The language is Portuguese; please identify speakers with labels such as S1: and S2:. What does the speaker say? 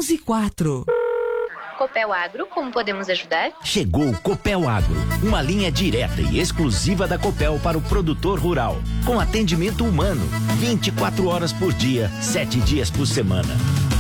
S1: 1104.
S2: Copel Agro, como podemos ajudar?
S3: Chegou o Copel Agro, uma linha direta e exclusiva da Copel para o produtor rural, com atendimento humano, 24 horas por dia, 7 dias por semana.